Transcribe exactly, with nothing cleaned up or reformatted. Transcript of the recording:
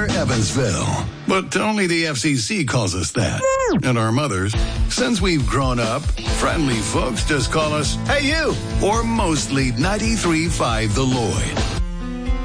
We're Evansville. But only the F C C calls us that. And our mothers, since we've grown up, friendly folks just call us, "Hey, you!" Or mostly ninety-three point five The Lloyd.